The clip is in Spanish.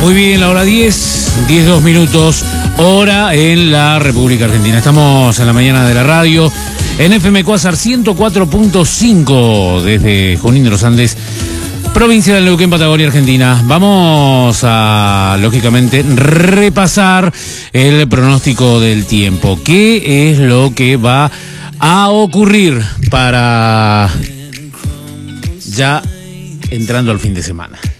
Muy bien, la hora 10:02 minutos, hora en la República Argentina. Estamos en la mañana de la radio, en FM Cuásar 104.5, desde Junín de los Andes, provincia del Neuquén, Patagonia, Argentina. Vamos a, lógicamente, repasar el pronóstico del tiempo. ¿Qué es lo que va a ocurrir para ya entrando al fin de semana?